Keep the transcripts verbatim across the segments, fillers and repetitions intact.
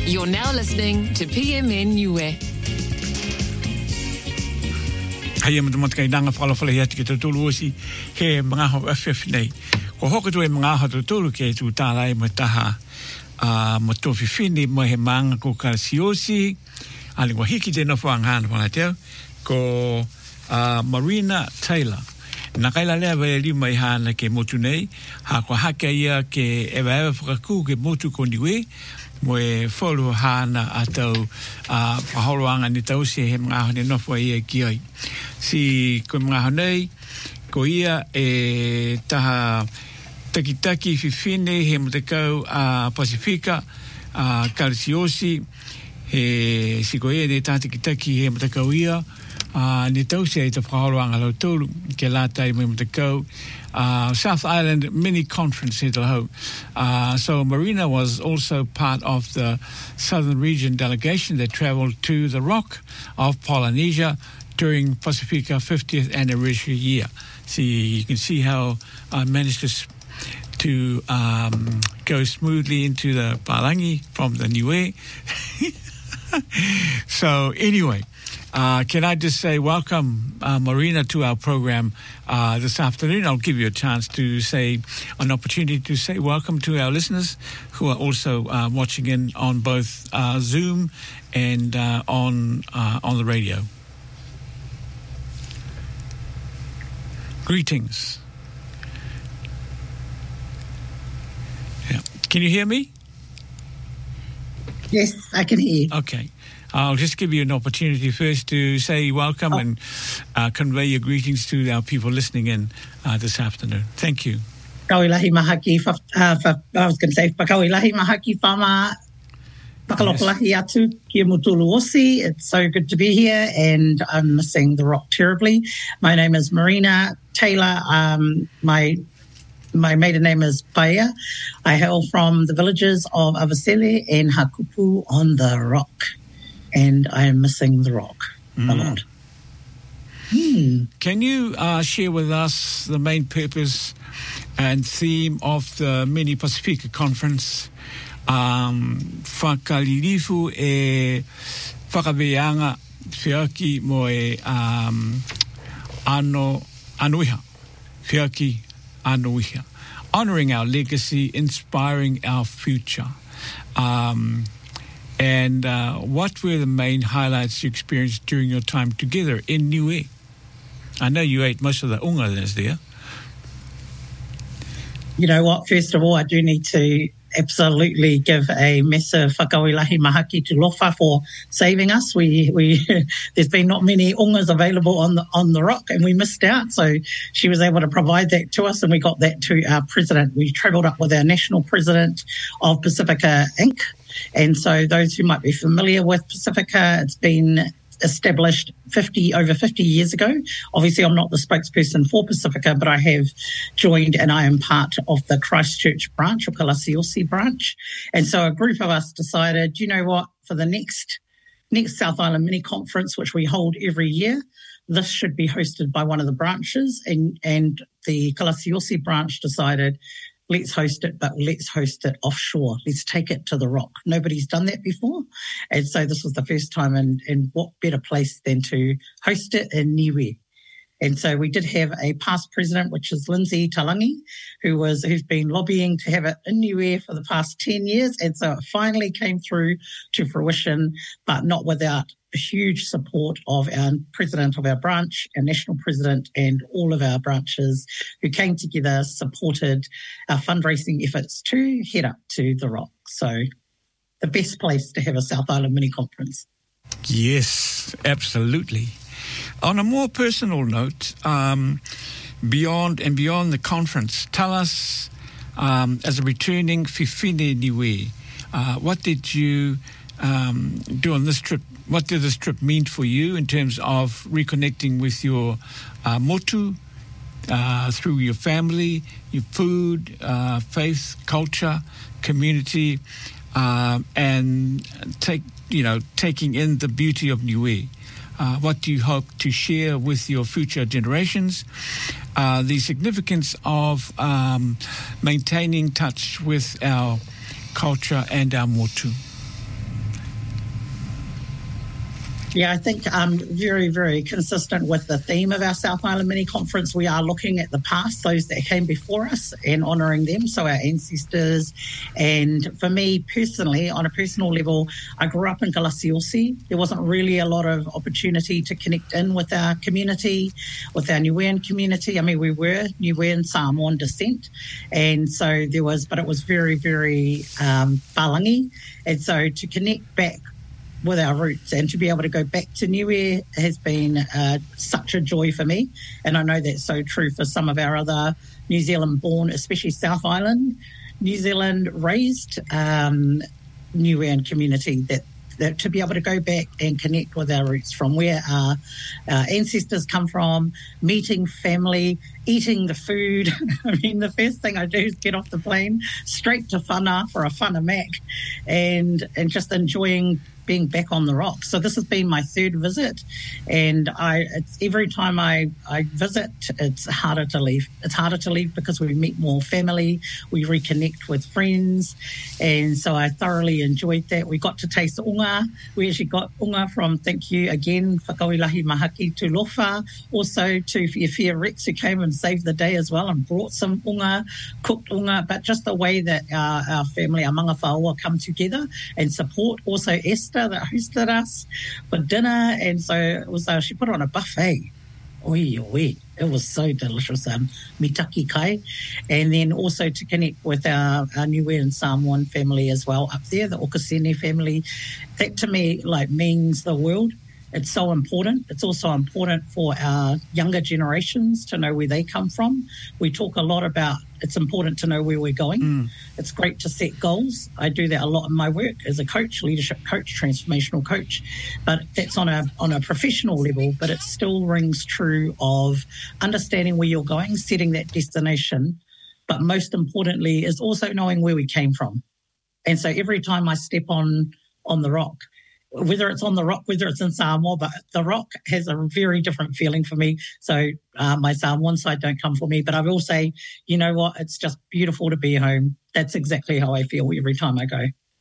You're now listening to P M N Niue. Hai ama tamat kai nanga whalawhala hea tiki tatulu osi he mga ho F F nei. Ko hoka tu e mga ho tatulu ke tu tārai mo taha uh, mo tofi whini mo he manga ko Kalasiosi ali wa hiki te nofu anghana wala teo ko uh, Marina Taylor. Na kaila lea vai lima i hana ke motu nei ha ko haka ia ke ewa ewa whakaku ke motu ko niwe mo e wholu hana a tau uh, whaholoanga ni tau se he mga hone nofu ia ki ai. Si ko mga honei ko ia e taha takitaki whiwhine he mutakau a uh, Pasifika a uh, Kalasiosi he si ko ia ne taha takitaki he mutakau ia Uh, ni tau se te whakaroanga lau tōru ke lātai mai mutakau uh, South Island mini conference he lau. Uh, so Marina was also part of the Southern Region delegation that travelled to the Rock of Polynesia during Pasifika fiftieth anniversary year. See, you can see how I managed to to um, go smoothly into the Palangi from the Niue. So anyway, Uh, can I just say welcome, uh, Marina, to our program uh, this afternoon. I'll give you a chance to say, an opportunity to say welcome to our listeners who are also uh, watching in on both uh, Zoom and uh, on uh, on the radio. Greetings. Yeah. Can you hear me? Yes, I can hear you. Okay. I'll just give you an opportunity first to say welcome oh. and uh, convey your greetings to our people listening in uh, this afternoon. Thank you. Kawilahi mahaki, uh, I was going to say, kawilahi mahaki whama, pakalopalahi atu, kia mutulu osi. It's so good to be here, and I'm missing the Rock terribly. My name is Marina Taylor. Um, my My maiden name is Paia. I hail from the villages of Avasele and Hakupu on the Rock. And I am missing the Rock mm. a lot. Hmm. Can you uh, share with us the main purpose and theme of the Mini Pasifika Conference? Um, whakalilifu e whakaweanga whiaki mo e um, ano anuiha. Whiaki anuiha. Honouring our legacy, inspiring our future. Um And uh, what were the main highlights you experienced during your time together in Niue? I know you ate most of the unga that's there. You know what? First of all, I do need to absolutely give a massive whakawilahi mahaki to Lofa for saving us. We we there's been not many ungas available on the on the Rock, and we missed out. So she was able to provide that to us, and we got that to our president. We travelled up with our national president of Pasifika Incorporated. And so those who might be familiar with Pasifika, it's been established fifty over fifty years ago. Obviously, I'm not the spokesperson for Pasifika, but I have joined and I am part of the Christchurch branch or Kalasiosi branch. And so a group of us decided, you know what, for the next next South Island mini conference, which we hold every year, this should be hosted by one of the branches. And, and the Kalasiosi branch decided, let's host it, but let's host it offshore. Let's take it to the Rock. Nobody's done that before. And so this was the first time, and, and what better place than to host it in Niue. And so we did have a past president, which is Lindsay Talangi, who was, who's been lobbying to have it in Niue for the past ten years. And so it finally came through to fruition, but not without a huge support of our president of our branch, our national president, and all of our branches who came together, supported our fundraising efforts to head up to the Rock. So the best place to have a South Island mini conference. Yes, absolutely. On a more personal note, um, beyond and beyond the conference, tell us, um, as a returning Whiwhine Niue, uh, what did you um, do on this trip? What did this trip mean for you in terms of reconnecting with your uh, motu, uh, through your family, your food, uh, faith, culture, community, uh, and take you know taking in the beauty of Niue? Uh, what do you hope to share with your future generations? Uh, the significance of um, maintaining touch with our culture and our motu. Yeah, I think um, very, very consistent with the theme of our South Island Mini Conference. We are looking at the past, those that came before us, and honouring them, so our ancestors. And for me personally, on a personal level, I grew up in Galasiosi. There wasn't really a lot of opportunity to connect in with our community, with our Niuean community. I mean, we were Niuean Samoan descent, and so there was, but it was very, very um, Palangi. And so to connect back with our roots and to be able to go back to Niue has been uh, such a joy for me. And I know that's so true for some of our other New Zealand born, especially South Island, New Zealand raised um, Niuean community, that, that to be able to go back and connect with our roots from where our, our ancestors come from, meeting family, eating the food. I mean, the first thing I do is get off the plane, straight to whana for a whana mac, and and just enjoying being back on the rocks. So this has been my third visit, and I it's, every time I, I visit, it's harder to leave. It's harder to leave because we meet more family, we reconnect with friends, and so I thoroughly enjoyed that. We got to taste unga. We actually got unga from, thank you again, Whakawilahi Mahaki Tulofa, also to Whiawhia Rex, who came and saved the day as well and brought some unga, cooked unga, but just the way that our, our family, our manga whaoa, come together and support. Also Esther, that hosted us for dinner, and so it was uh, she put on a buffet. Oi, oi, it was so delicious. Um, mitaki kai, and then also to connect with our, our Niuean Samoan family as well up there, the Okasene family. That to me like means the world. It's so important. It's also important for our younger generations to know where they come from. We talk a lot about it's important to know where we're going. Mm. It's great to set goals. I do that a lot in my work as a coach, leadership coach, transformational coach. But that's on a on a professional level, but it still rings true of understanding where you're going, setting that destination. But most importantly is also knowing where we came from. And so every time I step on on the rock, whether it's on the rock, whether it's in Samoa, but the rock has a very different feeling for me. So uh, my Samoan side don't come for me, but I will say, you know what, it's just beautiful to be home. That's exactly how I feel every time I go.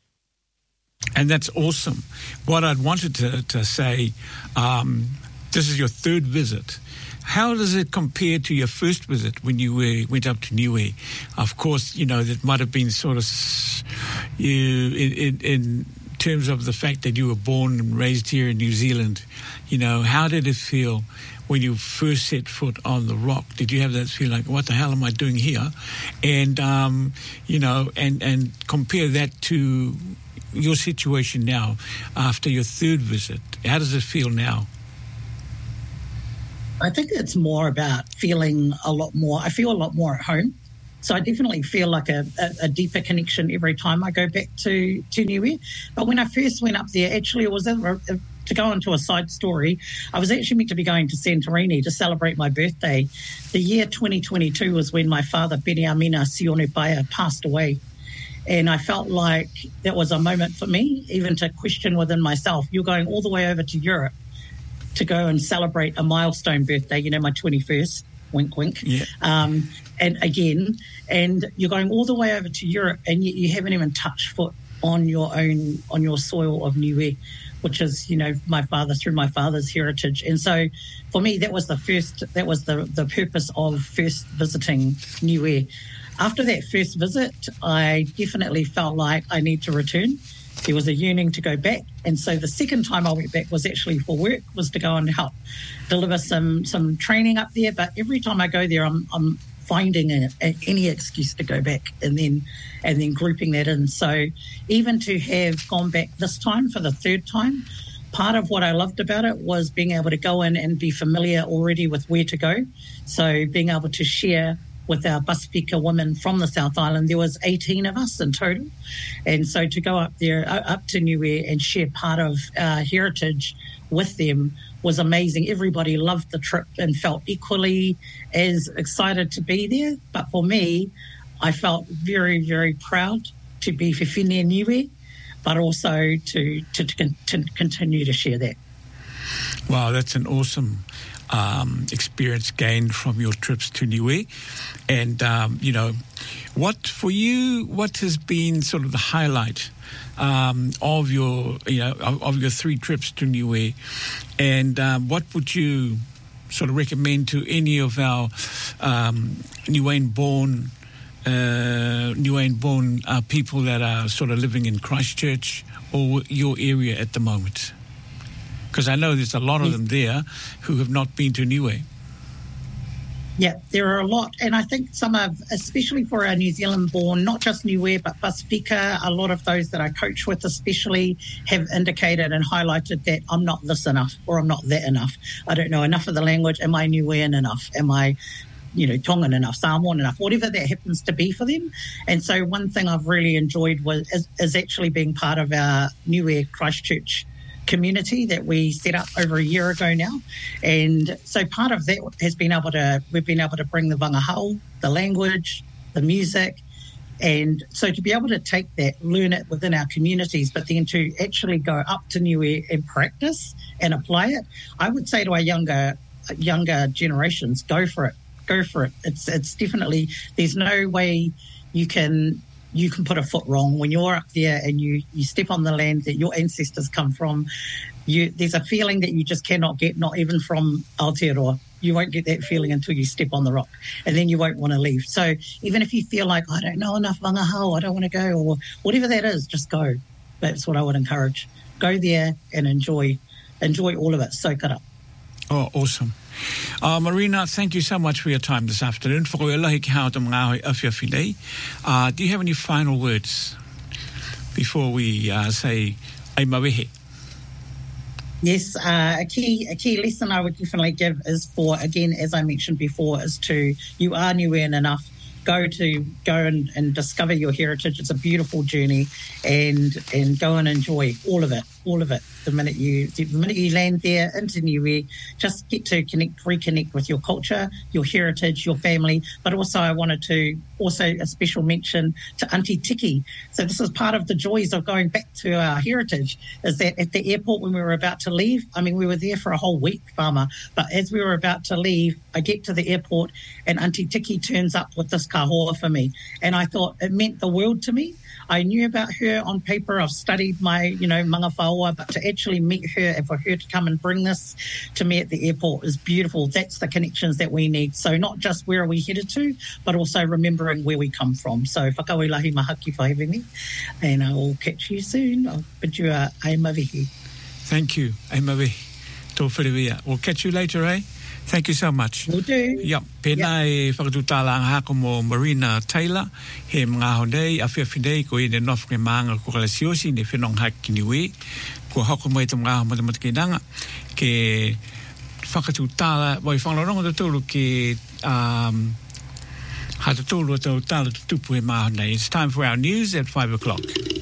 And that's awesome. What I'd wanted to, to say, um, this is your third visit. How does it compare to your first visit when you were, went up to Niue? Of course, you know, that might have been sort of you in, in, in terms of the fact that you were born and raised here in New Zealand. You know, how did it feel when you first set foot on the rock? Did you have that feel like, what the hell am I doing here? And, um, you know, and, and compare that to your situation now after your third visit. How does it feel now? I think it's more about feeling a lot more. I feel a lot more at home. So I definitely feel like a, a, a deeper connection every time I go back to, to Niue. But when I first went up there, actually it was a, a, to go into a side story, I was actually meant to be going to Santorini to celebrate my birthday. The year twenty twenty-two was when my father, Beniamina Sione Paia, passed away. And I felt like that was a moment for me, even to question within myself, you're going all the way over to Europe to go and celebrate a milestone birthday, you know, my twenty-first, wink, wink. Yeah. Um, and again, and you're going all the way over to Europe, and yet you haven't even touched foot on your own, on your soil of Niue, which is, you know, my father, through my father's heritage. And so for me, that was the first, that was the, the purpose of first visiting Niue. After that first visit, I definitely felt like I need to return. There was a yearning to go back. And so the second time I went back was actually for work, was to go and help deliver some some training up there. But every time I go there, I'm I'm finding a, a, any excuse to go back and then and then grouping that in. So even to have gone back this time for the third time, part of what I loved about it was being able to go in and be familiar already with where to go. So being able to share with our Pasifika women from the South Island. There was eighteen of us in total. And so to go up there, up to Niue and share part of our heritage with them was amazing. Everybody loved the trip and felt equally as excited to be there. But for me, I felt very, very proud to be Whiawhine Niue, but also to, to, to, to continue to share that. Wow, that's an awesome um, experience gained from your trips to Niue. And, um, you know, what for you, what has been sort of the highlight um, of your, you know, of, of your three trips to Niue? And um, what would you sort of recommend to any of our um, Niuean-born uh, Niuean-born uh, people that are sort of living in Christchurch or your area at the moment? Because I know there's a lot of them there who have not been to Niue. Yeah, there are a lot. And I think some of, especially for our New Zealand-born, not just Niue, but Pasifika, a lot of those that I coach with especially have indicated and highlighted that I'm not this enough or I'm not that enough. I don't know enough of the language. Am I Niuean enough? Am I, you know, Tongan enough, Samoan enough, whatever that happens to be for them. And so one thing I've really enjoyed was is, is actually being part of our Niue Christchurch community that we set up over a year ago now. And so part of that has been able to, we've been able to bring the wangahau, the language, the music. And so to be able to take that, learn it within our communities, but then to actually go up to Niue and practice and apply it, I would say to our younger younger generations, go for it, go for it. It's it's definitely, there's no way you can you can put a foot wrong when you're up there and you, you step on the land that your ancestors come from. You, there's a feeling that you just cannot get, not even from Aotearoa. You won't get that feeling until you step on the rock, and then you won't want to leave. So even if you feel like, I don't know enough wangahau, I don't want to go, or whatever that is, just go. That's what I would encourage. Go there and enjoy enjoy all of it. Soak it up. Oh, awesome. Uh, Marina, thank you so much for your time this afternoon. Uh, do you have any final words before we uh, say ai mawehe? Yes, uh, a key a key lesson I would definitely give is for, again, as I mentioned before, is to, you are Niuean enough, go to go and, and discover your heritage. It's a beautiful journey, and and go and enjoy all of it, all of it. The minute you the minute you land there into Niue, just get to connect, reconnect with your culture, your heritage, your family. But also, I wanted to also a special mention to Auntie Tiki. So this is part of the joys of going back to our heritage. Is that at the airport when we were about to leave? I mean, we were there for a whole week, Farmer. But as we were about to leave, I get to the airport, and Auntie Tiki turns up with this kahoa for me, and I thought it meant the world to me. I knew about her on paper. I've studied my, you know, manga whaoa, but to actually meet her and for her to come and bring this to me at the airport is beautiful. That's the connections that we need. So not just where are we headed to, but also remembering where we come from. So whakawelahi mahaki for having me, and I will catch you soon. I'll bid you a ai mawehe. Thank you. Ai mawehe. Tō whiriwia. We'll catch you later, eh? Thank you so much. Will do. Yep. Pena e whakatutala ang hako mo Marina Taylor, he mga honei, a whiawhinei ko i ne nofke maanga ko kala siosi ne whenong haki Niue, ko hoko mo e te mga homatamata ki nanga, ke whakatutala, wai whangarongo te tūru ke um, hata tūru te tala te tupu he mga honei. It's time for our news at five o'clock.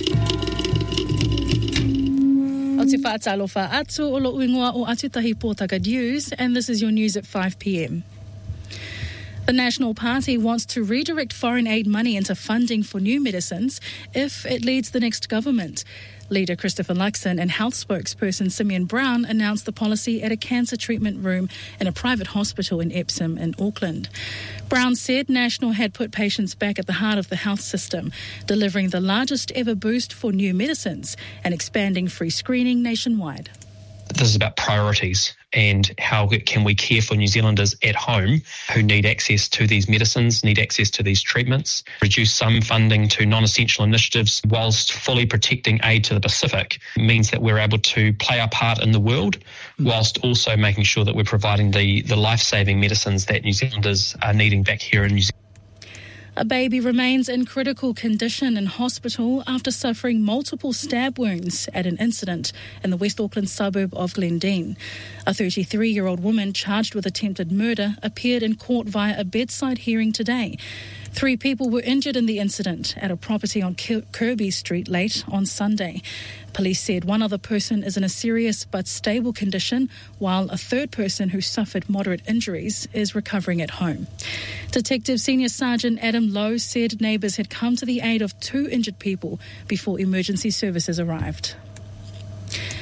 O te whaatalofa atu o lo uingoa o Atutahi Pōtaka News, and this is your news at five p.m. The National Party wants to redirect foreign aid money into funding for new medicines if it leads the next government. Leader Christopher Luxon and health spokesperson Simeon Brown announced the policy at a cancer treatment room in a private hospital in Epsom in Auckland. Brown said National had put patients back at the heart of the health system, delivering the largest ever boost for new medicines and expanding free screening nationwide. This is about priorities and how can we care for New Zealanders at home who need access to these medicines, need access to these treatments, reduce some funding to non-essential initiatives whilst fully protecting aid to the Pacific means that we're able to play our part in the world whilst also making sure that we're providing the, the life-saving medicines that New Zealanders are needing back here in New Zealand. A baby remains in critical condition in hospital after suffering multiple stab wounds at an incident in the West Auckland suburb of Glendine. A thirty-three-year-old woman charged with attempted murder appeared in court via a bedside hearing today. Three people were injured in the incident at a property on Kirby Street late on Sunday. Police said one other person is in a serious but stable condition, while a third person who suffered moderate injuries is recovering at home. Detective Senior Sergeant Adam Lowe said neighbours had come to the aid of two injured people before emergency services arrived.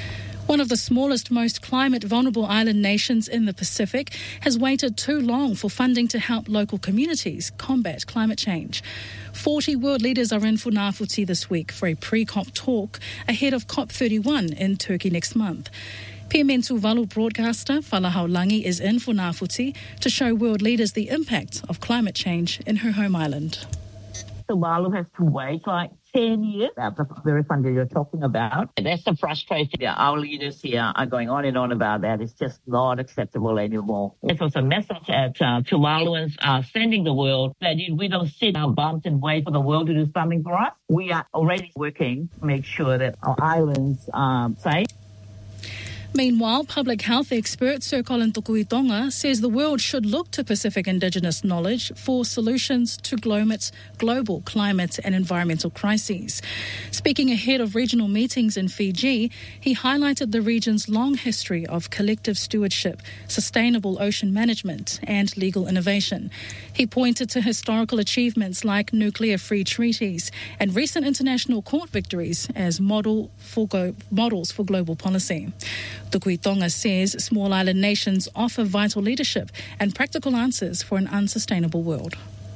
One of the smallest, most climate-vulnerable island nations in the Pacific has waited too long for funding to help local communities combat climate change. forty world leaders are in Funafuti this week for a pre-COP talk ahead of COP thirty-one in Turkey next month. P M N Tuvalu broadcaster Falahau Langi is in Funafuti to show world leaders the impact of climate change in her home island. Tuvalu has to wait like ten years. That's the very funding you're talking about. And that's the frustration. Our leaders here are going on and on about that. It's just not acceptable anymore. This was a message that uh, Tuvaluans are sending the world that we don't sit our bums and wait for the world to do something for us. We are already working to make sure that our islands are safe. Meanwhile, public health expert Sir Colin Tukuitonga says the world should look to Pacific Indigenous knowledge for solutions to global climate and environmental crises. Speaking ahead of regional meetings in Fiji, he highlighted the region's long history of collective stewardship, sustainable ocean management and legal innovation. He pointed to historical achievements like nuclear-free treaties and recent international court victories as model for go- models for global policy. Tukuitonga says small island nations offer vital leadership and practical answers for an unsustainable world.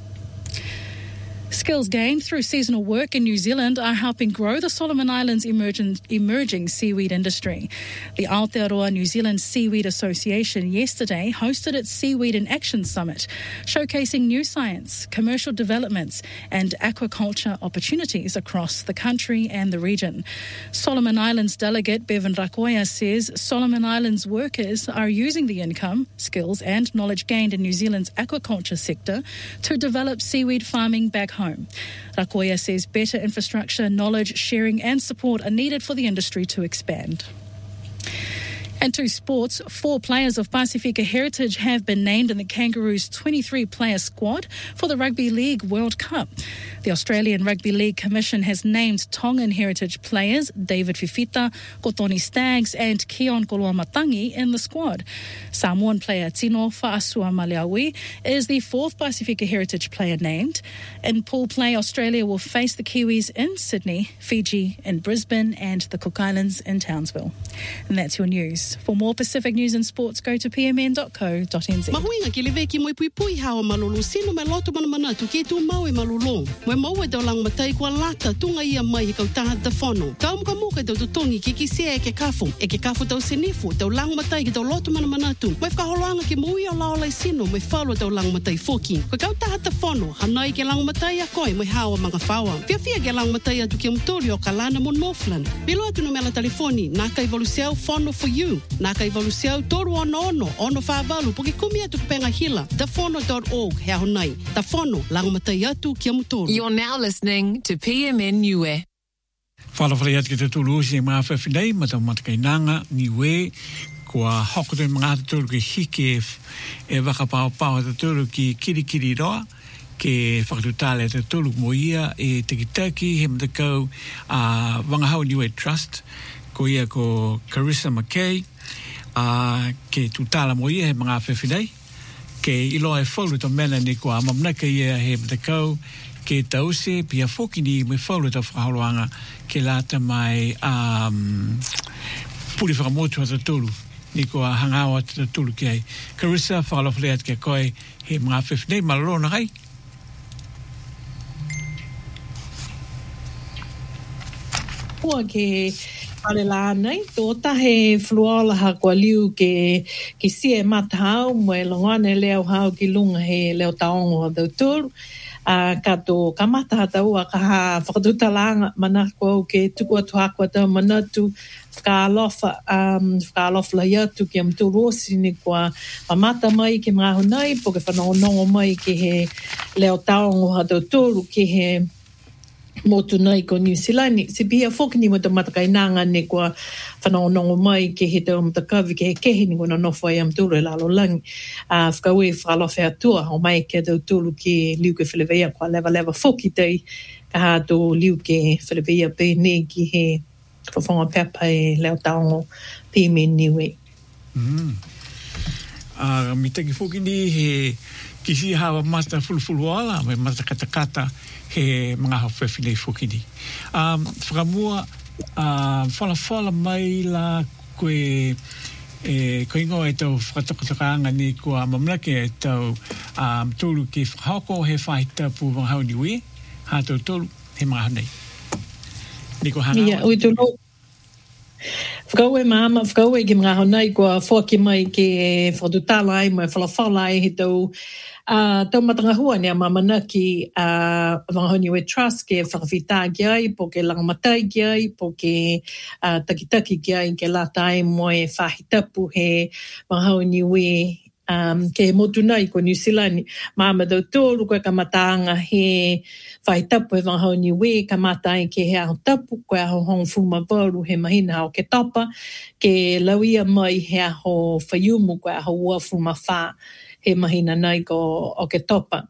Skills gained through seasonal work in New Zealand are helping grow the Solomon Islands' emerging, emerging seaweed industry. The Aotearoa New Zealand Seaweed Association yesterday hosted its Seaweed in Action Summit, showcasing new science, commercial developments and aquaculture opportunities across the country and the region. Solomon Islands delegate Bevan Rakoya says Solomon Islands workers are using the income, skills and knowledge gained in New Zealand's aquaculture sector to develop seaweed farming back home. Rakoya says better infrastructure, knowledge sharing and support are needed for the industry to expand. And to sports, four players of Pasifika heritage have been named in the Kangaroos' twenty-three player squad for the Rugby League World Cup. The Australian Rugby League Commission has named Tongan heritage players David Fifita, Kotoni Staggs and Keon Koloamatangi in the squad. Samoan player Tino Fa'asua Maliawi is the fourth Pasifika heritage player named. In pool play, Australia will face the Kiwis in Sydney, Fiji in Brisbane and the Cook Islands in Townsville. And that's your news. For more Pacific news and sports, go to p m n dot co dot n z. Mahuinga ki lewe ki moi pui pui hawa malolo sino me loto mana manatu ki tu mau e malolo. Moe mau e daulang matai kua lata tunga ia mai kau taha te whono. Ka umuka muka tau tutongi ki ki sea e ke kafu. E ke kafu tau senifu, tau lang matai ki tau loto mana manatu. Moe whakaholoanga ki mui o laolai sino moe whalua tau lang matai foki. Ko kau taha te whono, hanai ke lang matai a koe moe hawa mga whawa. Fia fia ke lang matai atu ki umtori o Kalana mo Northland. Bilo atu no mela telefoni, nā kai valusiau whono for you. Nā kai valusiau toru ono ono, ono whāwalu, poki kumi atu penga hila, tafono dot org, hea honai. Tafono, langamatai atu ki amutoru. You're now listening to P M N Niue. Whalawhale atu ki te tulu usi e mga whawhinei, mata matakai nanga, Niue, kua hokoto i mga tulu ki hiki e wakapao pao te tulu ki kirikiri roa, ke whakatutale te tulu mo ia e teki-teki, he matakau a Wangahau Niue Trust, ko ia ko Carissa McKay, uh, ke tutala mo ia he mga whewhinei, ke ilo e whaulu to mena ni kua mamnaka ia he matakau, ke tause pia whokini me whaulu to whakaholoanga ke lata mai um, puri whakamotu a tulu, ni kua hangawa te tulu ki ai. Carissa, whakalawhale at ke koe he mga whewhinei, malorona hai. Ua ke pare la nei, tō tahe fluola ha kua liu ke ki sie matahau, moe longane leo hau ki lunga he leo taongo a dauturu. Uh, ka tō kamata tau a ka ha whakatutalanga mana kua ke tuku atu hakua tau manatu whakalofa, um, whakalofa lai atu ki am tūrosi ni kua mamata mai ke mga hunai, po ke whanongongo mai ke he leo taongo a dauturu ki he motu nei ko New Zealand. Si pia whoki ni mo te matakai nanga ne kua whanongongo mai ke he tau matakawi ke he kehi ni kona nofo ai am tūru e lalo langi. Uh, whakaue whakalofe atua o mai ke tau tūru ki liu ke Whileweia kua lewa lewa whoki tei ka ha tō liu ke Whileweia pēne ki he whawhonga pepa e leo taongo P M N Niue. Mm. Uh, mi teki whoki ni he kisi hawa mata fulufulu ala, me mata katakata he mga hawhewhinei whokini. Um, whakamua, uh, whala whala mai la koe e ko ingo e tau whakatokatokanga ni kua mamlake e tau um, tolu ki whakako he whaita pu wangahau niwe, ha tau tolu he mga nei. Ni ko hana. Ia, ui tulu. Whakau e maama, whakau e ki mga honai kua whaki mai ke whakatutala ai mai whalawhala ai he tau Uh, tau matanga hua ni a mamanaki uh, Wangahau Niue Trust ke whakawhita ki ai, po ke langamatai ki ai, po ke uh, takitaki ki ai ke lata ai mo e whahitapu he Wangahau Niue um, ke he motu nai ko New Zealand. Māma tau tōru koe ka mataanga he whahitapu he Wangahau Niue, ka matai ke he aho tapu, koe aho hong fuma varu he mahina ao ke tapa, ke lauia mai he aho whaiumu koe aho ua fuma wha he mahina nai ko o ke topa.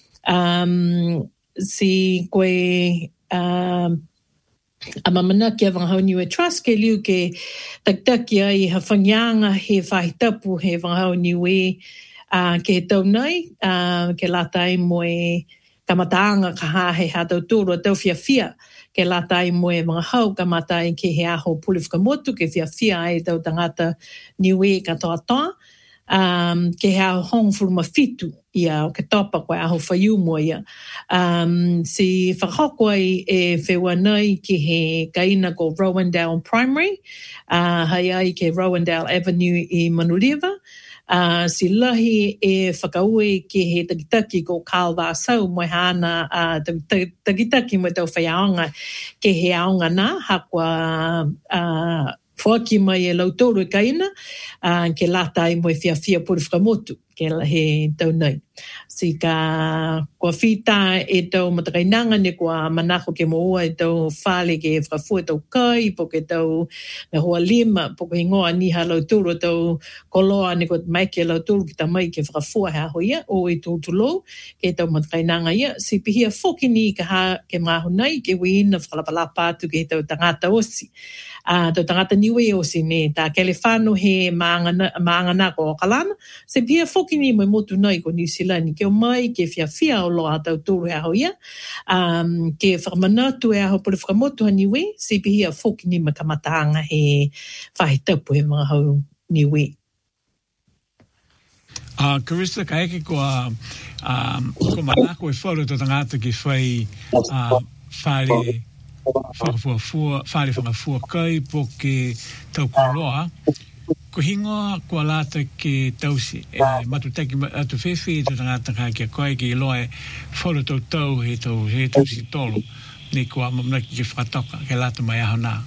Um, si koe um, a mamanaki a Wangahau Niue Trust ke liu ke taktaki ai ha whangianga he whahitapu he Wangahau Niue uh, ke he tau nei, uh, ke lata ai mo e kamataanga ka ha he ha tau tūru tau fia fia ke lata ai mo e Wangahau kamata ai ke he aho puli whakamotu ke fia fia ai tau tangata Niue ka toa toa. Um, ke hea hong furuma fitu ia o ke topa koe aho whaiumo ia. Um, si whakako ai e whewa nei ki he kaina ko Rowandale Primary, uh, hai ai ke Rowandale Avenue i Manurewa. Uh, si lahi e whakaue ki he takitaki ko Carl Vasau mo hana uh, takitaki mo tau whaiaonga ke he aonga nā hakwa uh, Whaki mai e lautoro e kaina, uh, ke lata ai mo e fia fia puri whakamotu, ke he tau nei. Si ka kua whita e tau matakainanga ne kua manako ke moua e tau whale ke whakafua tau kai, po ke tau me hoa lima, po ke ingoa niha lautoro tau koloa ne kua mai ke lautoro ki ta mai ke whakafua hea hoia, o e tūtulo, ke tau matakainanga ia. Si pihia whoki ni ka ha ke maho nei, ke wina whakalapalapa atu ke tau tangata osi. Uh, tau tangata niwe osi ne, ta kele whanu he maangana ko kalana, se pia whoki ni mai motu nei ko New Zealand, ke o mai ke fia fia o loa tau tūru e aho ia, um, ke whakamanatu e aho puri whakamotu ha niwe, se pia whoki ni mai kamataanga he whahitapu he mga hau niwe. Uh, Carissa, ka eke ko a um, ko manako e wharu to tangata ki whai uh, whare whakafuafua, whare whakafua kai po ke tau koloa, ko hingoa kua lata ke tausi, e matutaki atu whewhi, tu tangata ka kia koe ki loa e wharu tau tau he tau he tausi tolo, ne kua mamnaki ke whakatoka, ke lata mai aho nā.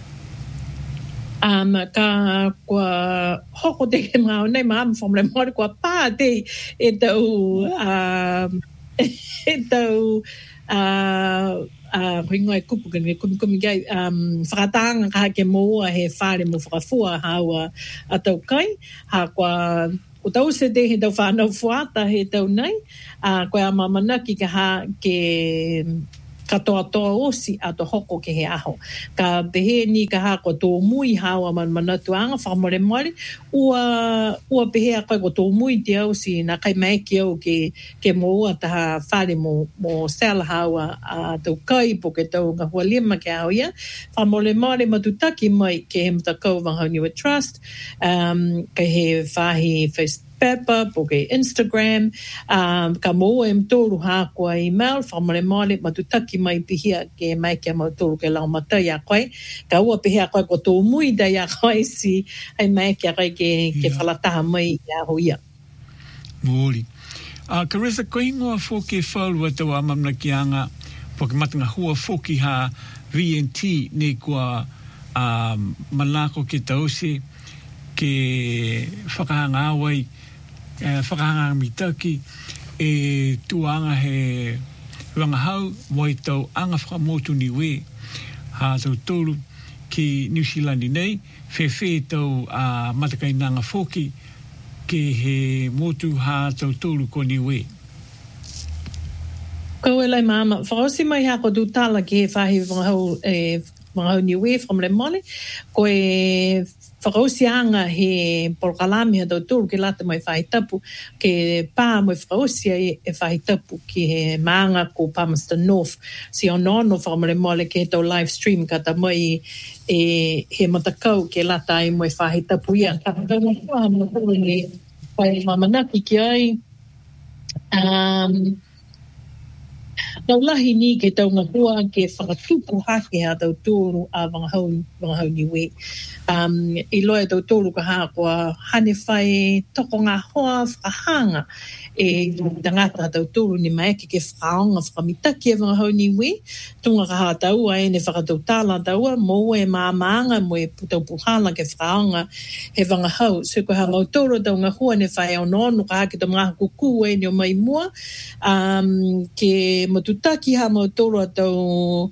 Um, ka kua hoko te ke mga nei maam whamle mori kua pā te e tau um, e tau uh, uh, ringo e kupu kani kumi kumi gai um, whakatanga ka ke moa he whare mo whakafua haua a tau kai ha kua o tau se te he tau whanau fuata he tau nei uh, koe a mamanaki ka ha ke katoa toa osi a to hoko ke he aho. Ka pehe ni ka hako tō mui hawa man manatuanga, whamore mare, ua, ua pehe a koe ko tō mui te au si na kai mai ki au ke, ke moa taha whare mo, mo sela hawa a tau kai po ke tau ngahua lima ke au ia. Whamore mare matutaki mai ke he matakau Wangahau Niue Trust, um, ke he whahi Facebook, Pepper, po ke Instagram, um, ka moa e mtoru ha kua email, whamare mare matutaki mai pihia ke mai ke mautoru ke lau matai a koe, ka ua pihia koe ko tō mui dai a koe si ai mai ke a koe ke, ke whalataha mai i a hoia. Mōri. Uh, Carissa, ko ingoa fōke whaurua tau a mamna ki anga, po ke matanga hua fōki ha V N T ne kua um, manako ke tausi, ke whakahanga awai, Uh, whakahanga mitaki e tuanga he rangahau mo i tau anga whakamotu niwe ha tau tolu ki New Zealand nei whewhe tau uh, matakainanga whoki ke he motu ha tau tolu ko niwe. Ko e lai mama, whakaosi mai hako du tala ki he whahi Wangahau e Wangahau Niue from le mole, ko e whakausianga he polkalami ha tau tūru ke lata mai whaitapu ke pā mai whakausia e, e whaitapu ki he maanga ko Palmerston North si onono whakamare mole ke tau live stream kata mai e he matakau ke lata ai mai whaitapu ia ka tau mua mua ni whai mamanaki ki ai um, Nau lahi ni ke tau ngahua ke whakatupu hake ha tau tūru a wangahau, wangahau niwe. Um, I loa tau tūru ka haa kua hane whai toko ngā hoa whakahanga e tangata tau tūru ni maeke ke whakaonga whakamitaki e wangahau niwe. Tunga ka haa taua e ne whakatau tāla taua mo e māmaanga mo e putau puhala ke whakaonga he wangahau. So ko haa ngau tūru tau ngahua ne whai au nonu ka haa ke tau ngaha kuku e ni o mai mua um, ke matutaki ha mo toro tau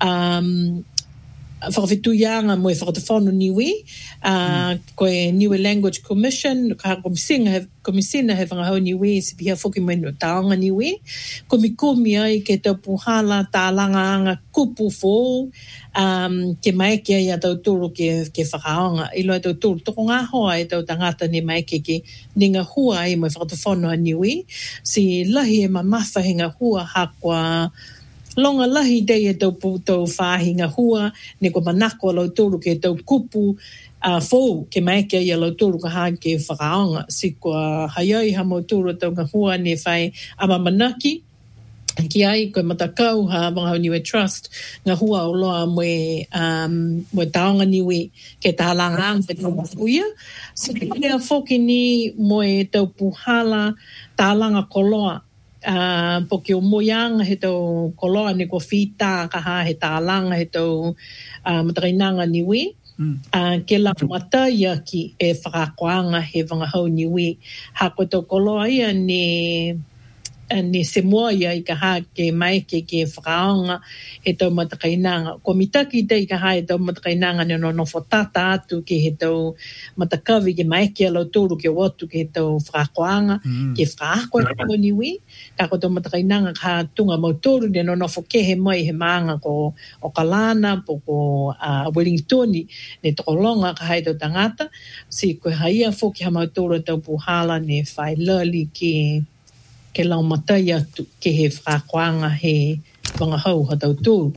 um whakawhituianga mo e whakatawhanu niwi uh, mm. koe Niue Language Commission ka komisina komisina he whangahau niwi si piha whoki mo no taonga niwi komi komi ai ke tau puhala tālanga anga kupu fō um, ke maeke ai a tau toro ke, ke whakaonga i loa tau toro toko ngā hoa e tau tangata ni maeke ke ninga hua ai mo e whakatawhanu a niwi si lahi e mamafa he ngā hua hakwa longa lahi dei e tau tau whāhinga hua, ne ko manako lau tōru ke tau kupu uh, fōu ke maeke ia lau tōru ka haa ke whakaonga. Si kua haiai ha mo tōru tau ngā hua ne whai ama manaki, ki ai koe matakau ha Wangahau Niue Trust, ngā hua o loa moe, um, moe taonga niwe ke tālanga ang te tau uia. Si kea whoki ni moe tau puhala tālanga koloa, Uh, po ke o moianga he tau koloa ni ko whita ka ha he tālanga he tau uh, matakainanga niwi. Mm. Uh, ke la mata ia ki e whakakoanga he wangahau niwi. Ha ko tau koloa ia ni ni se moa ia i ka ha ke maeke ke whakaonga he tau matakainanga. Ko mitaki te i ka ha he tau matakainanga ni no no whotata atu ke he tau matakawi ke maeke alau tōru ke watu ke he tau whakakoanga mm. ke whakakoanga niwi. Ka ko tau matakainanga ka tunga mau tōru ni no no whokehe mai he maanga ko o Kalana po ko uh, Wellingtoni ne tokolonga ka hai tau tangata. Si koe haia whoki ha mau tōru tau puhala ne whai lali ke ke lau matai atu ke he whakakoanga he wangahau ha tau tōru.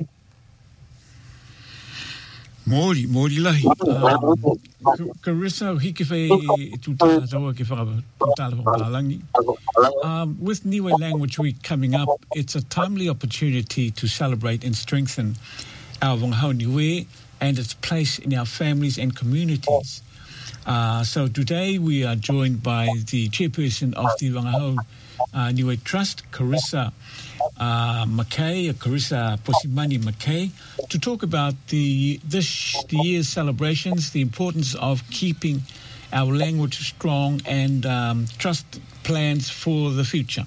Mōri, mōri lahi. Um, Carissa, hiki whai tūtala taua ke whakatūtala whakalangi. Um, with Niue Language Week coming up, it's a timely opportunity to celebrate and strengthen our Wangahau Niue and its place in our families and communities. Uh, so today we are joined by the chairperson of the Wangahau Uh, Niue Trust, Carissa uh, McKay, Carissa Posimani McKay, to talk about the this the year's celebrations, the importance of keeping our language strong, and um, trust plans for the future.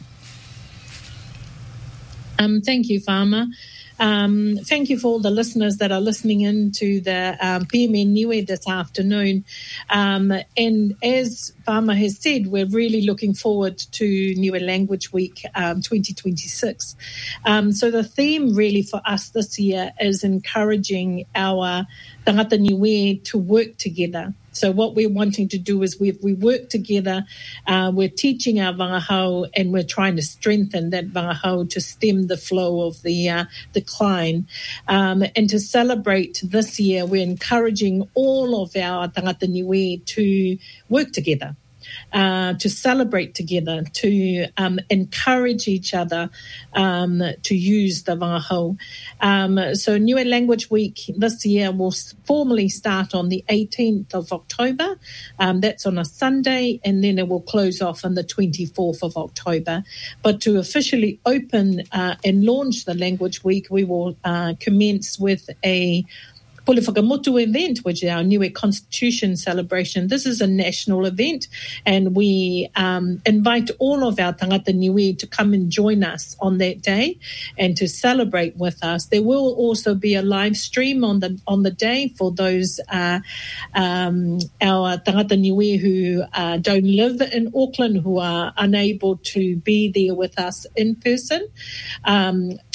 Um, thank you, Farmer. Um, thank you for all the listeners that are listening in to the um, P M N Niue this afternoon. Um, and as Farmer has said, we're really looking forward to Niue Language Week um, twenty twenty-six. Um, so the theme really for us this year is encouraging our tangata niue to work together. So what we're wanting to do is we we work together, uh, we're teaching our wangahau and we're trying to strengthen that wangahau to stem the flow of the uh, decline. Um, and to celebrate this year, we're encouraging all of our tangata niue to work together. Uh, to celebrate together, to um, encourage each other um, to use the wangahau. Um, so Niue Language Week this year will formally start on the eighteenth of October. Um, that's on a Sunday, and then it will close off on the twenty-fourth of October. But to officially open uh, and launch the Language Week, we will uh, commence with a Pule Whakamotu event, which is our Niue Constitution celebration. This is a national event, and we um, invite all of our tangata niue to come and join us on that day and to celebrate with us. There will also be a live stream on the on the day for those uh, um, our tangata niue who uh, don't live in Auckland, who are unable to be there with us in person, um,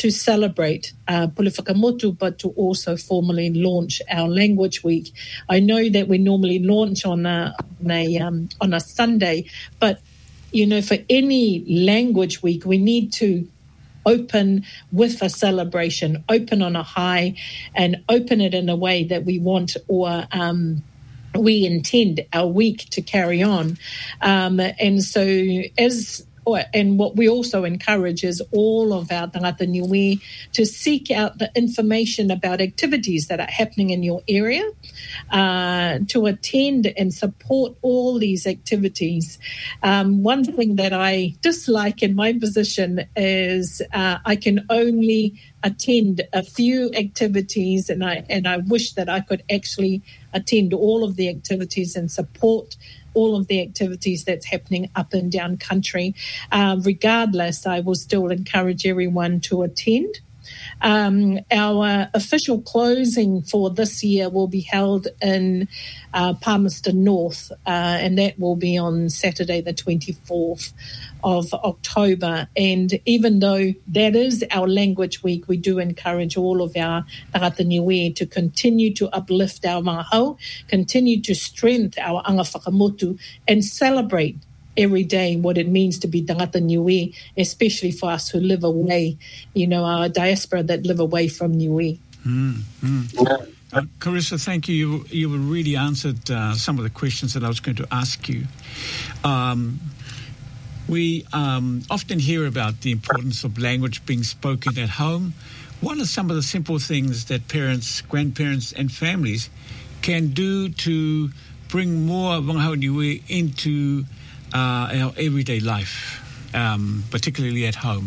to celebrate uh, Pule Whakamotu, but to also formally launch our Language Week. I know that we normally launch on a, on a, um, on a Sunday, but, you know, for any Language Week, we need to open with a celebration, open on a high, and open it in a way that we want or um, we intend our week to carry on. Um, and so as And what we also encourage is all of our tangata niue to seek out the information about activities that are happening in your area, uh, to attend and support all these activities. Um, one thing that I dislike in my position is uh, I can only attend a few activities, and I and I wish that I could actually attend all of the activities and support all of the activities that's happening up and down country. Uh, regardless, I will still encourage everyone to attend. Um, our official closing for this year will be held in uh, Palmerston North, uh, and that will be on Saturday the twenty-fourth of October. And even though that is our Language Week, we do encourage all of our tangata niue to continue to uplift our mahau, continue to strengthen our anga whakamotu, and celebrate every day what it means to be tangata niue, especially for us who live away, you know, our diaspora that live away from niue. Mm, mm. Uh, Carissa, thank you. You, you really answered uh, some of the questions that I was going to ask you. Um, we um, often hear about the importance of language being spoken at home. What are some of the simple things that parents, grandparents and families can do to bring more wangahau niue into uh, our everyday life, um, particularly at home?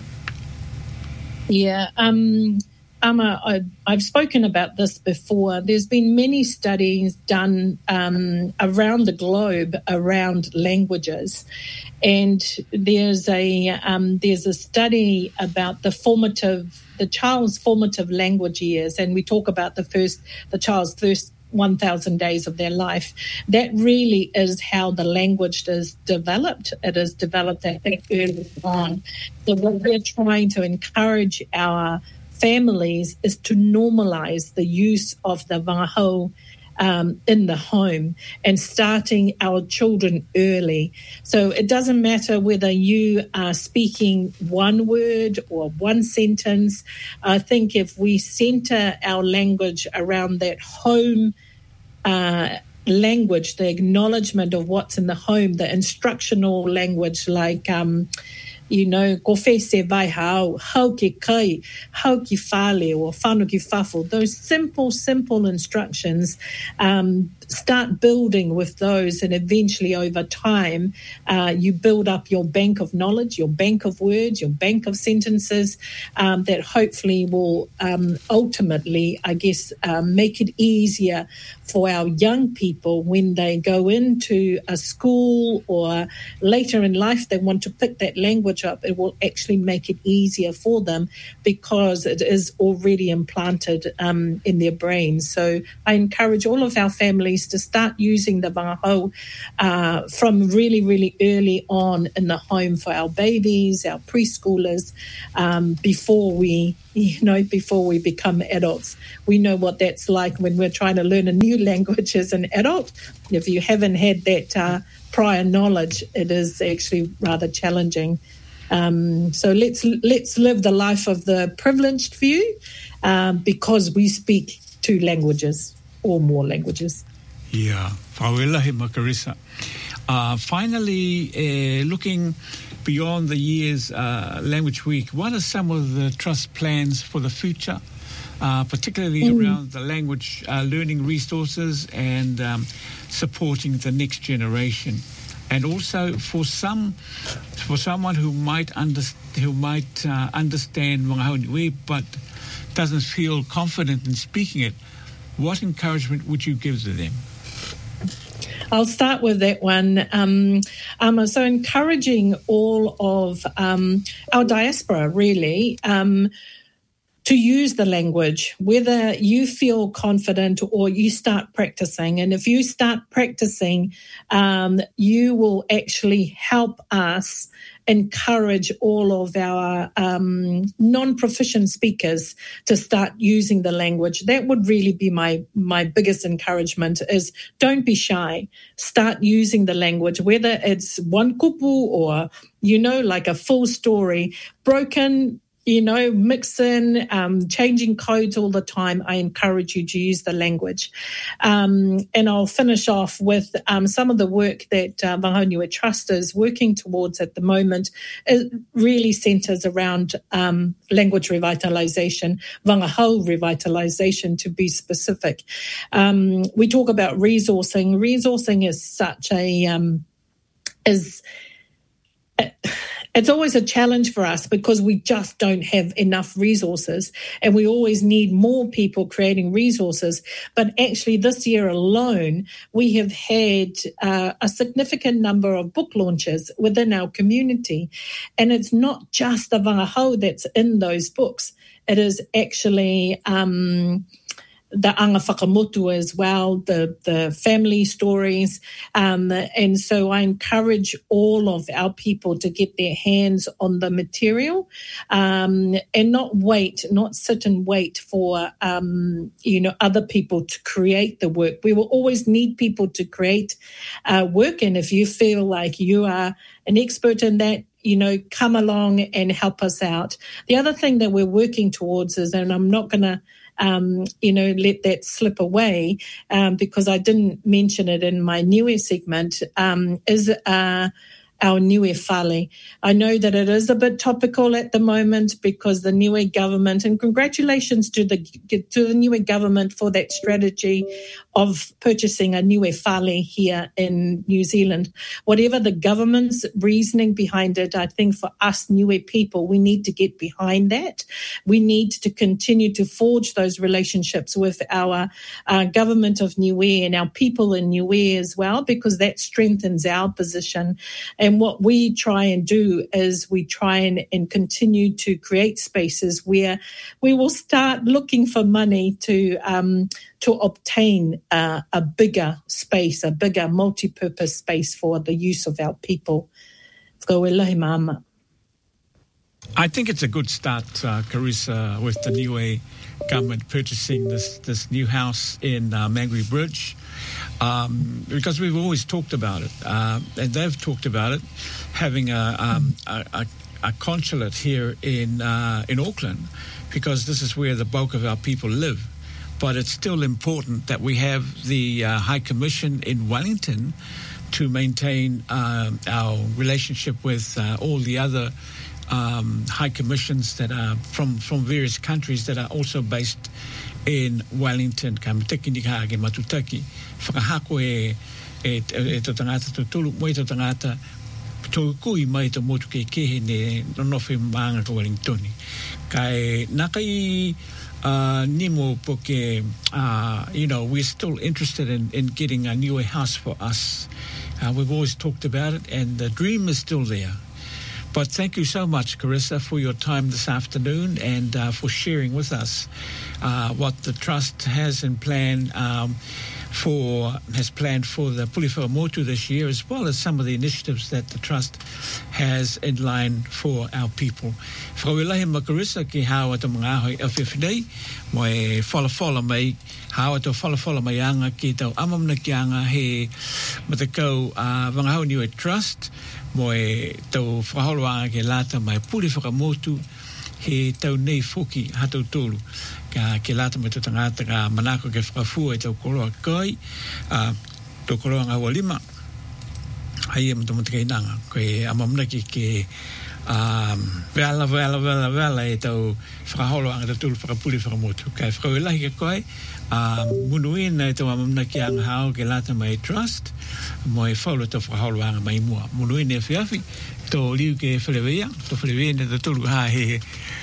Yeah, um, Ama, I, I've spoken about this before. There's been many studies done um, around the globe around languages, and there's a um, there's a study about the formative, the child's formative language years, and we talk about the first, the child's first one thousand days of their life. That really is how the language is developed. It is developed at that early on. So what we're trying to encourage our families is to normalize the use of the wahau um, in the home and starting our children early. So it doesn't matter whether you are speaking one word or one sentence. I think if we center our language around that home uh, language, the acknowledgement of what's in the home, the instructional language like um, you know, ko whai se vai hau, hau ki kai, hau ki whale, or whanu ki whafo. Those simple, simple instructions, um, start building with those, and eventually over time, uh, you build up your bank of knowledge, your bank of words, your bank of sentences, um, that hopefully will um, ultimately, I guess, um, make it easier for our young people when they go into a school or later in life they want to pick that language up. It will actually make it easier for them because it is already implanted um, in their brains. So I encourage all of our families to start using the wahau uh, from really, really early on in the home for our babies, our preschoolers, um, before we, you know, before we become adults. We know what that's like when we're trying to learn a new language as an adult. If you haven't had that uh, prior knowledge, it is actually rather challenging. Um, so let's let's live the life of the privileged few, um, because we speak two languages or more languages. Yeah, Whawelahi Makarisa. Uh, finally, uh, looking beyond the year's uh, Language Week, what are some of the Trust plans for the future, uh, particularly mm. around the language uh, learning resources and um, supporting the next generation? And also for some, for someone who might under, who might uh, understand wangahau niue but doesn't feel confident in speaking it, what encouragement would you give to them? I'll start with that one. Um, um, so encouraging all of um, our diaspora, really, um, to use the language, whether you feel confident or you start practicing. And if you start practicing, um, you will actually help us encourage all of our um, non-proficient speakers to start using the language. That would really be my, my biggest encouragement is don't be shy. Start using the language, whether it's one kupu or, you know, like a full story, broken, you know, mixing, um, changing codes all the time. I encourage you to use the language. Um, and I'll finish off with um, some of the work that uh, Whanganui Trust is working towards at the moment. It really centres around um, language revitalisation, wangahau revitalisation to be specific. Um, we talk about resourcing. Resourcing is such a... Um, is It's always a challenge for us because we just don't have enough resources and we always need more people creating resources. But actually this year alone, we have had uh, a significant number of book launches within our community. And it's not just the wangahau that's in those books. It is actually... Um, the anga whakamotu as well, the, the family stories. Um, and so I encourage all of our people to get their hands on the material um, and not wait, not sit and wait for, um, you know, other people to create the work. We will always need people to create uh, work. And if you feel like you are an expert in that, you know, come along and help us out. The other thing that we're working towards is, and I'm not going to, Um, you know, let that slip away um, because I didn't mention it in my Niue segment, um, is uh, our Niue Whale. I know that it is a bit topical at the moment because the Niue government, and congratulations to the to the Niue government for that strategy of purchasing a Niue Whale here in New Zealand. Whatever the government's reasoning behind it, I think for us Niue people, we need to get behind that. We need to continue to forge those relationships with our uh, government of Niue and our people in Niue as well, because that strengthens our position. And what we try and do is we try and, and continue to create spaces where we will start looking for money to um, to obtain uh, a bigger space, a bigger multi-purpose space for the use of our people. I think it's a good start, uh, Carissa, with the Niue government purchasing this, this new house in uh, Mangere Bridge, um, because we've always talked about it, uh, and they've talked about it, having a, um, a, a, a consulate here in uh, in Auckland, because this is where the bulk of our people live. But it's still important that we have the uh, High Commission in Wellington to maintain uh, our relationship with uh, all the other um, high commissions that are from, from various countries that are also based in Wellington. Ka mateki ni ka ke matutaki whakahako e, e, e to tangata tutulu mo e to tangata tō kui mai to motu ke kehe ne nonofi maanga ko Wellingtoni. Kai nakai Uh, Nimo porque, uh, you know, we're still interested in, in getting a new house for us. Uh, we've always talked about it, and the dream is still there. But thank you so much, Carissa, for your time this afternoon and uh, for sharing with us uh, what the Trust has in plan um, for has planned for the Puli Whakamotu this year, as well as some of the initiatives that the Trust has in line for our people. Whakawelahi ma Carissa ki hawa to mga ahoi awhiwhinei, mo e whalawhala mai, hawa to whalawhala mai anga ki tau amamna ki anga he matakau uh, Wangahau Niue Trust, mo e tau whakaholoanga ke lata mai Puli Whakamotu, he tau nei foki hatau tolu. Ka ke lata me to tangata ka manako ke whakafua e tau koroa kai, uh, tau koroa ngā walima, hai e mtu mtu kei nanga, koe amamna ki ke um, wela, wela, wela, wela e tau whakaholo anga tau tulu whakapuli whakamotu. Kai whakawelahi ke koe, uh, munuina e tau amamna ki anga hao ke lata mai Trust, mo e whaulo tau whakaholo anga mai mua. Munuina e whiawhi, tau liu ke whalewea, tau whalewea ne tau tulu ha he,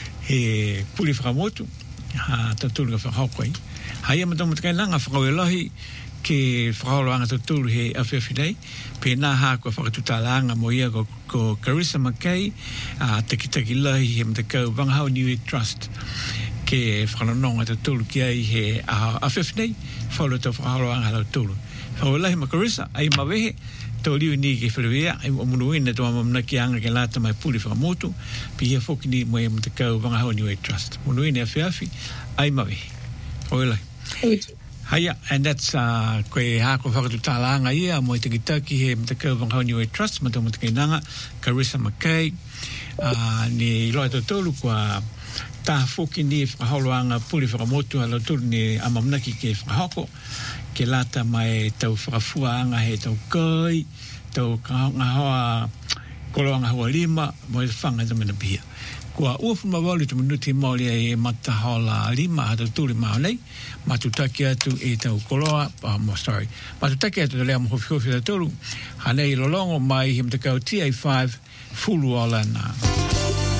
he puli whakamotu. Ha tatulu ka whakaukoi. Hai ama tamu takai langa whakawelahi ke whakaoloanga tatulu he awhiawhinei. Pēnā ha kua whakatutālanga mo ia ko, ko Carissa Mackay, uh, taki taki lahi he mtakau Wangahau Niue Trust. ke whanononga te tolu ki ai he a awhewhenei, whaulo tau whahaloanga lau tolu. Whauelahi makarisa, ai mawehe, tau liu ni ke whalewea, ai umunuina tō amamna ki anga ke lata mai puli whakamotu, pi hea whoki ni moe mo te kau Wangahau Niue Trust. Munuina a whiawhi, ai mawehe. Whauelahi. Hiya, and that's uh, koe hako whakatu tālanga ia, mo i te kitaki he mo te kau Wangahau Niue Trust, mo te mo te keinanga, Carissa McKay, uh, ni loa tō tolu kua tā whoki ni whakaholoanga puli whakamotu a lau tolu ni amamnaki ke whakahoko, ke lata mai tau whakafuanga he tau kai, tau ngahoa koloanga hua lima, mo i whanga ta mena pia. Kua uafu mawali tu minuti maoli e matahola lima hata tuli mao nei, matutaki atu e tau koloa, uh, sorry, matutaki atu te lea mhofi hofi da tolu, hanei lolongo mai him te kau T A five fulu o lana.